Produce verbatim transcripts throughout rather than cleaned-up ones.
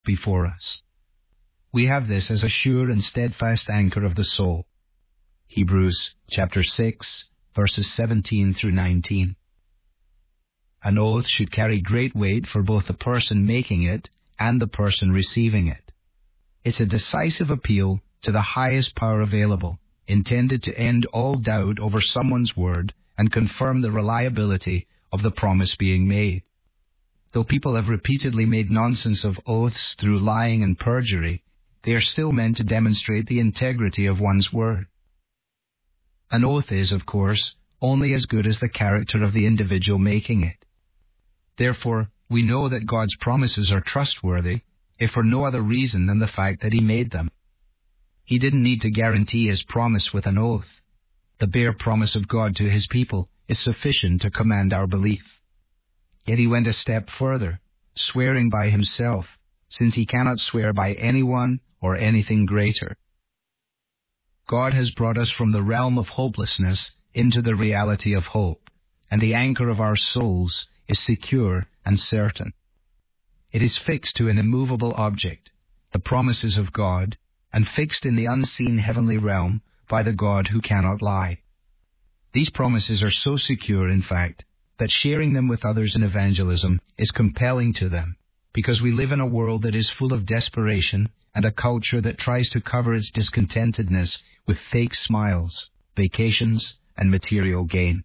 before us. We have this as a sure and steadfast anchor of the soul. Hebrews chapter six, verses seventeen through nineteen. An oath should carry great weight for both the person making it and the person receiving it. It's a decisive appeal to the highest power available, intended to end all doubt over someone's word and confirm the reliability of the promise being made. Though people have repeatedly made nonsense of oaths through lying and perjury, they are still meant to demonstrate the integrity of one's word. An oath is, of course, only as good as the character of the individual making it. Therefore, we know that God's promises are trustworthy, if for no other reason than the fact that He made them. He didn't need to guarantee His promise with an oath. The bare promise of God to His people is sufficient to command our belief. Yet He went a step further, swearing by Himself, since He cannot swear by anyone or anything greater. God has brought us from the realm of hopelessness into the reality of hope, and the anchor of our souls is secure and certain. It is fixed to an immovable object, the promises of God, and fixed in the unseen heavenly realm by the God who cannot lie. These promises are so secure, in fact, that sharing them with others in evangelism is compelling to them, because we live in a world that is full of desperation and a culture that tries to cover its discontentedness with fake smiles, vacations, and material gain.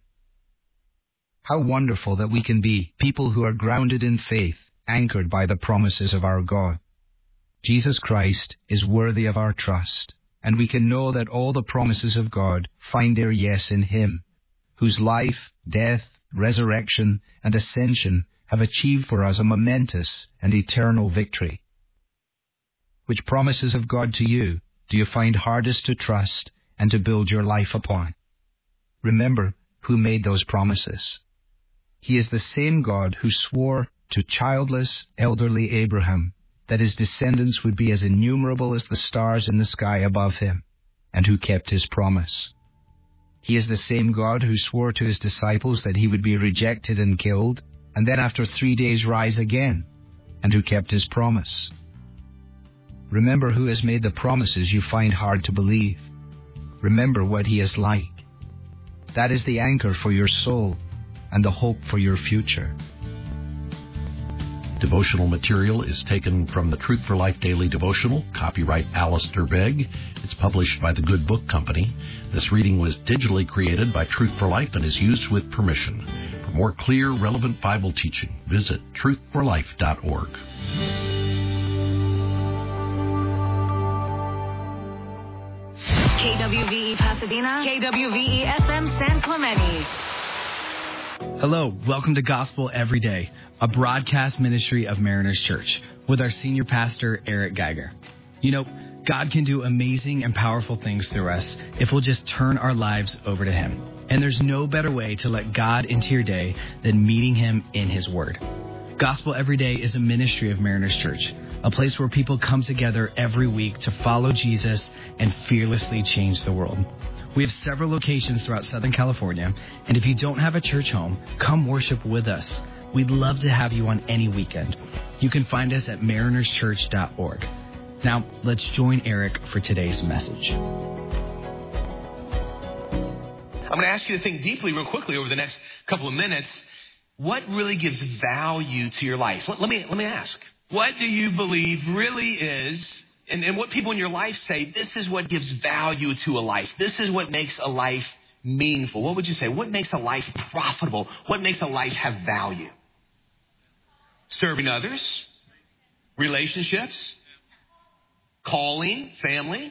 How wonderful that we can be people who are grounded in faith, anchored by the promises of our God. Jesus Christ is worthy of our trust, and we can know that all the promises of God find their yes in Him, whose life, death, resurrection, and ascension have achieved for us a momentous and eternal victory. Which promises of God to you do you find hardest to trust and to build your life upon? Remember who made those promises. He is the same God who swore to childless, elderly Abraham that his descendants would be as innumerable as the stars in the sky above him, and who kept His promise. He is the same God who swore to His disciples that He would be rejected and killed, and then after three days rise again, and who kept His promise. Remember who has made the promises you find hard to believe. Remember what He is like. That is the anchor for your soul and the hope for your future. Devotional material is taken from the Truth for Life Daily Devotional, copyright Alistair Begg. It's published by the Good Book Company. This reading was digitally created by Truth for Life and is used with permission. For more clear, relevant Bible teaching, visit truth for life dot org. K W V E Pasadena, K W V E F M San Clemente. Hello, welcome to Gospel Every Day, a broadcast ministry of Mariners Church with our senior pastor, Eric Geiger. You know, God can do amazing and powerful things through us if we'll just turn our lives over to Him. And there's no better way to let God into your day than meeting Him in His Word. Gospel Every Day is a ministry of Mariners Church, a place where people come together every week to follow Jesus and fearlessly change the world. We have several locations throughout Southern California, and if you don't have a church home, come worship with us. We'd love to have you on any weekend. You can find us at mariners church dot org. Now, let's join Eric for today's message. I'm going to ask you to think deeply real quickly over the next couple of minutes. What really gives value to your life? Let, let me let me ask. What do you believe really is, and, and what people in your life say, this is what gives value to a life. This is what makes a life meaningful. What would you say? What makes a life profitable? What makes a life have value? Serving others, relationships, calling, family,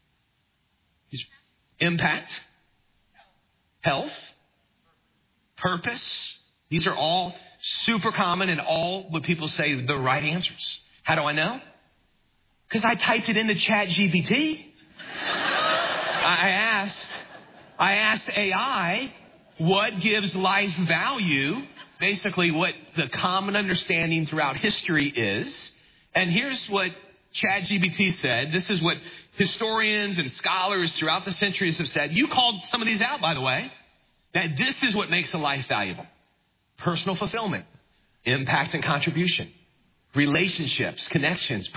impact, health, purpose. These are all super common and all what people say the right answers. How do I know? Because I typed it into Chat G P T. I asked, I asked A I, what gives life value? Basically what the common understanding throughout history is. And here's what Chat G P T said. This is what historians and scholars throughout the centuries have said. You called some of these out, by the way. That this is what makes a life valuable. Personal fulfillment, impact and contribution, relationships, connections,